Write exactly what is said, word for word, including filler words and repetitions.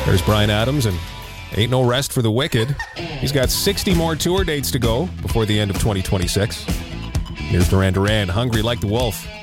There's Bryan Adams, and ain't no rest for the wicked. He's got sixty more tour dates to go before the end of twenty twenty-six. Here's Duran Duran, Hungry Like the Wolf.